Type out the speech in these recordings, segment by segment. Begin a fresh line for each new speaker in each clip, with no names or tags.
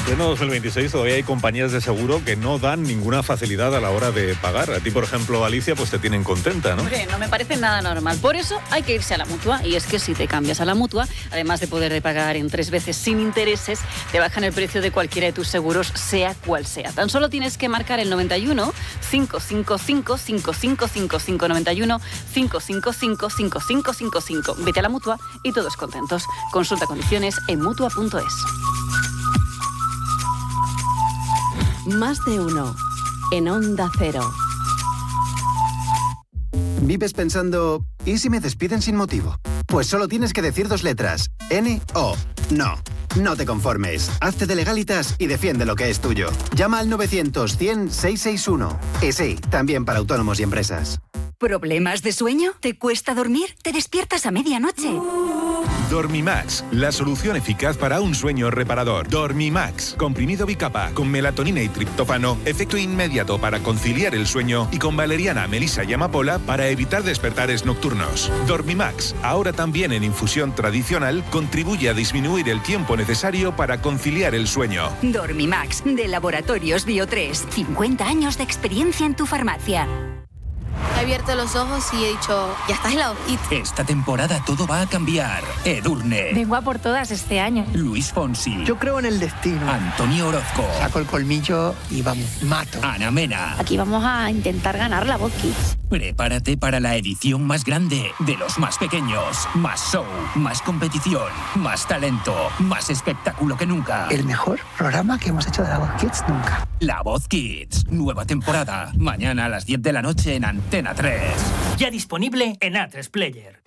pleno 2026 todavía hay compañías de seguro que no dan ninguna facilidad a la hora de pagar. A ti, por ejemplo, Alicia, pues te tienen contenta, ¿no?
Hombre, no me parece nada normal. Por eso hay que irse a la Mutua. Y es que si te cambias a la Mutua, además de poder pagar en 3 veces sin intereses, te bajan el precio de cualquiera de tus seguros, sea cual sea. Tan solo tienes que marcar el 91 555 5555 91 555 5555. Vete a la Mutua y todos contentos. Consulta condiciones en mutua.es.
Más de uno en Onda Cero.
¿Vives pensando, ¿y si me despiden sin motivo? Pues solo tienes que decir 2 letras, N-O. No, no te conformes. Hazte de Legalitas y defiende lo que es tuyo. Llama al 900-100-661. Y sí, también para autónomos y empresas.
¿Problemas de sueño? ¿Te cuesta dormir? ¿Te despiertas a medianoche?
Dormimax, la solución eficaz para un sueño reparador. Dormimax, comprimido bicapa, con melatonina y triptófano, efecto inmediato para conciliar el sueño y con valeriana, melisa y amapola para evitar despertares nocturnos. Dormimax, ahora también en infusión tradicional, contribuye a disminuir el tiempo necesario para conciliar el sueño.
Dormimax, de Laboratorios Bio3, 50 años de experiencia en tu farmacia.
He abierto los ojos y he dicho, ya estás helado.
Esta temporada todo va a cambiar. Edurne.
Vengo a por todas este año.
Luis Fonsi.
Yo creo en el destino.
Antonio Orozco.
Saco el colmillo y vamos, mato.
Ana Mena.
Aquí vamos a intentar ganar la Voz Kids.
Prepárate para la edición más grande de los más pequeños. Más show, más competición, más talento, más espectáculo que nunca.
El mejor programa que hemos hecho de la Voz Kids nunca.
La Voz Kids, nueva temporada. Mañana a las 10 de la noche en Antena 3.
Ya disponible en A3 Player.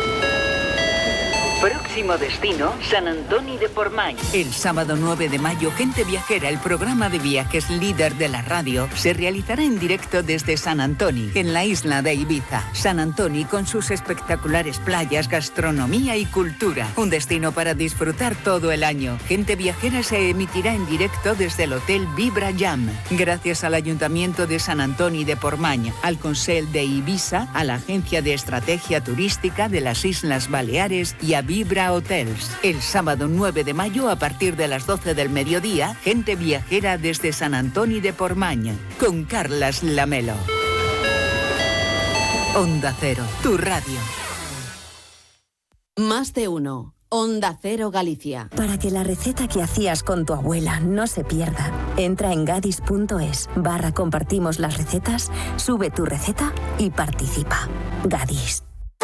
Próximo destino, San Antoni de Portmany.
El sábado 9 de mayo, Gente Viajera, el programa de viajes líder de la radio, se realizará en directo desde San Antoni, en la isla de Ibiza. San Antoni con sus espectaculares playas, gastronomía y cultura. Un destino para disfrutar todo el año. Gente Viajera se emitirá en directo desde el Hotel Vibra Jam. Gracias al Ayuntamiento de San Antoni de Portmany, al Consell de Ibiza, a la Agencia de Estrategia Turística de las Islas Baleares y a Vibra Hotels. El sábado 9 de mayo, a partir de las 12 del mediodía, Gente Viajera desde San Antoni de Portmany, con Carlas Lamelo. Onda Cero, tu radio.
Más de uno. Onda Cero Galicia.
Para que la receta que hacías con tu abuela no se pierda, entra en gadis.es/compartimos las recetas, sube tu receta y participa. Gadis.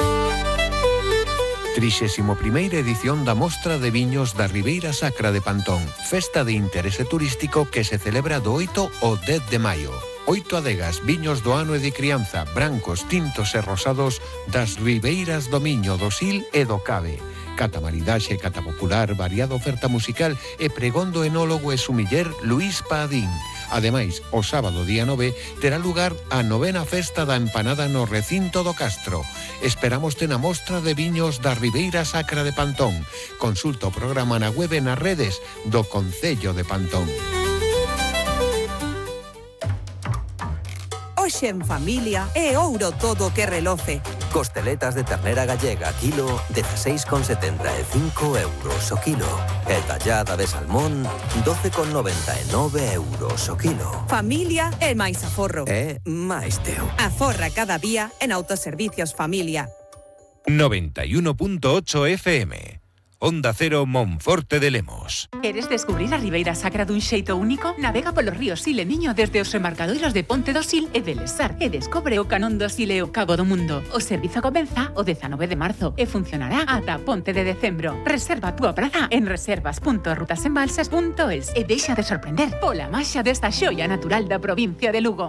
31ª edición da Mostra de Viños da Ribeira Sacra de Pantón, festa de interese turístico que se celebra do 8 ao 10 de maio. 8 adegas, viños do ano e de crianza, brancos, tintos e rosados das ribeiras do Miño, do Sil e do Cabe. Cata maridaxe, cata popular, variada oferta musical e pregón do enólogo e sumiller Luís Padín. Ademais, o sábado día 9 terá lugar a 9ª festa da empanada no recinto do Castro. Esperámoste na Mostra de Viños da Ribeira Sacra de Pantón. Consulta o programa na web e nas redes do Concello de Pantón.
Hoxe en familia é ouro todo que reloce.
Costeletas de ternera gallega kilo, 16,75 euros o kilo. E tallada de salmón, 12,99 euros o kilo.
Familia é máis aforro.
É máis teu.
Aforra cada día en Autoservicios Familia.
91.8 FM. Onda Cero Monforte de Lemos.
Queres descubrir a Ribeira Sacra dun xeito único? Navega polos ríos Sil e Miño desde os embarcadoiros de Ponte do Sil e de Lesar e descobre o Canón do Sil e o Cabo do Mundo. O servizo comeza o 19 de marzo e funcionará ata Ponte de Decembro. Reserva a túa praza en reservas.rutasembalses.es e deixa de sorprender pola maxia desta xoia natural da provincia de Lugo.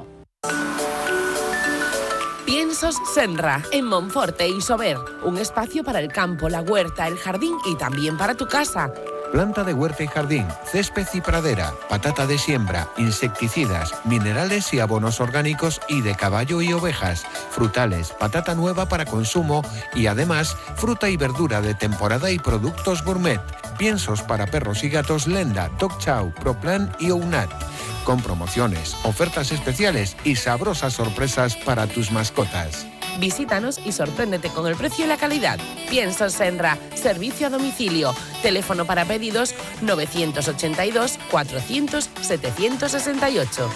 Piensos Senra, en Monforte y Sober. Un espacio para el campo, la huerta, el jardín y también para tu casa.
Planta de huerta y jardín, césped y pradera, patata de siembra, insecticidas, minerales y abonos orgánicos y de caballo y ovejas, frutales, patata nueva para consumo y además fruta y verdura de temporada y productos gourmet. Piensos para perros y gatos Lenda, Dog Chow, Proplan y Ounat. Con promociones, ofertas especiales y sabrosas sorpresas para tus mascotas.
Visítanos y sorpréndete con el precio y la calidad. Pienso Senra, servicio a domicilio. Teléfono para pedidos 982 400 768.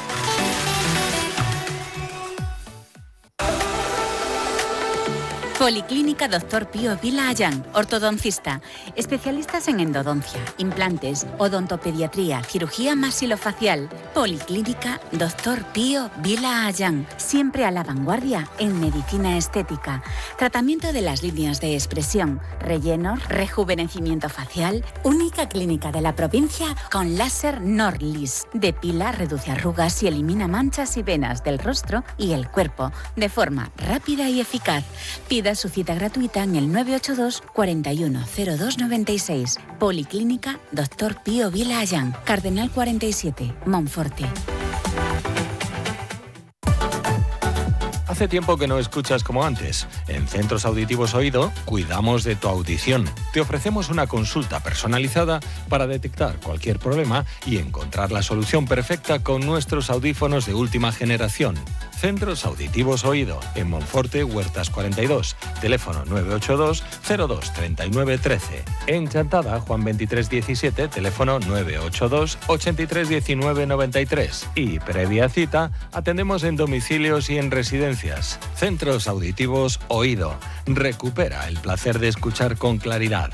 Policlínica Dr. Pío Vila Ayán, ortodoncista. Especialistas en endodoncia, implantes, odontopediatría, cirugía maxilofacial. Policlínica Dr. Pío Vila Ayán. Siempre a la vanguardia en medicina estética. Tratamiento de las líneas de expresión, rellenos, rejuvenecimiento facial. Única clínica de la provincia con láser Norlis. Depila, reduce arrugas y elimina manchas y venas del rostro y el cuerpo de forma rápida y eficaz. Pida su cita gratuita en el 982 410296. Policlínica Dr. Pío Vila Ayán, Cardenal 47, Monforte.
Hace tiempo que no escuchas como antes. En Centros Auditivos Oído cuidamos de tu audición. Te ofrecemos una consulta personalizada para detectar cualquier problema y encontrar la solución perfecta con nuestros audífonos de última generación. Centros Auditivos Oído, en Monforte, Huertas 42, teléfono 982 02 39 13. En Chantada, Juan 23 17, teléfono 982 83 19 93. Y previa cita, atendemos en domicilios y en residencias. Centros Auditivos Oído. Recupera el placer de escuchar con claridad.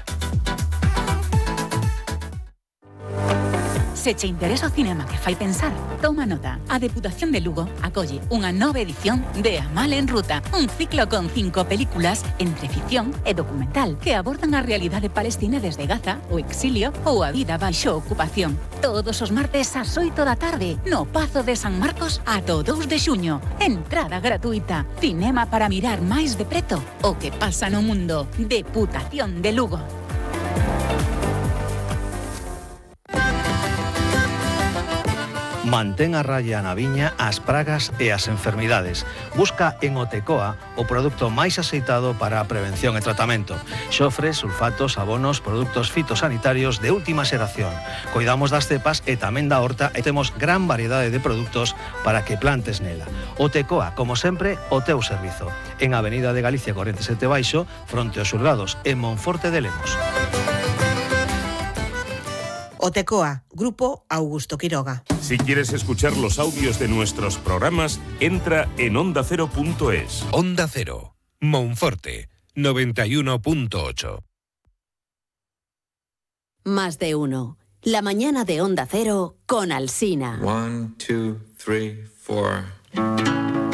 Se che interesa o cinema que fai pensar, toma nota. A Deputación de Lugo acolle unha nova edición de A Mal en Ruta, un ciclo con 5 películas entre ficción e documental que abordan a realidade palestina desde Gaza, o exilio ou a vida baixo ocupación. Todos os martes ás 8 da tarde, no Pazo de San Marcos ata o 2 de xuño. Entrada gratuita. Cinema para mirar máis de preto o que pasa no mundo. Deputación de Lugo.
Mantén a raya na viña as pragas e as enfermidades. Busca en Otecoa o produto máis aceitado para a prevención e tratamento. Xofre, sulfatos, abonos, produtos fitosanitarios de última xeración. Cuidamos das cepas e tamén da horta e temos gran variedade de produtos para que plantes nela. Otecoa, como sempre, o teu servizo. En Avenida de Galicia 47 Baixo, fronte aos Xulgados, en Monforte de Lemos.
Otecoa, Grupo Augusto Quiroga.
Si quieres escuchar los audios de nuestros programas, entra en ondacero.es.
Onda Cero, Monforte, 91.8.
Más de uno. La mañana de Onda Cero con Alsina.
1, 2, 3, 4.